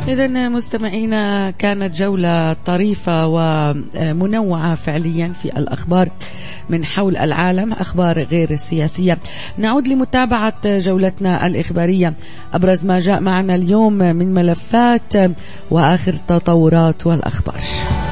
إذن مستمعينا، كانت جولة طريفة ومنوعة فعليا في الأخبار من حول العالم، أخبار غير السياسية. نعود لمتابعة جولتنا الإخبارية، أبرز ما جاء معنا اليوم من ملفات وآخر التطورات والأخبار.